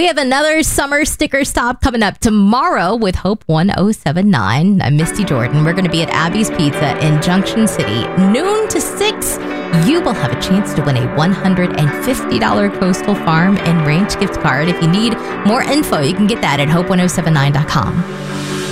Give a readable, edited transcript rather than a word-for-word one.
We have another summer sticker stop coming up tomorrow with Hope 1079. I'm Misty Jordan. We're going to be at Abby's Pizza in Junction City, noon to 6. You will have a chance to win a $150 Coastal Farm and Ranch gift card. If you need more info, you can get that at hope1079.com.